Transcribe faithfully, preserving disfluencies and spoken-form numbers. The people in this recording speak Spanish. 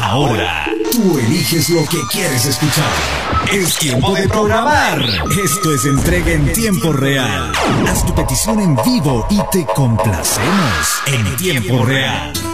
Ahora, tú eliges lo que quieres escuchar. Es tiempo de programar. Esto es entrega en tiempo real. Haz tu petición en vivo y te complacemos en tiempo real.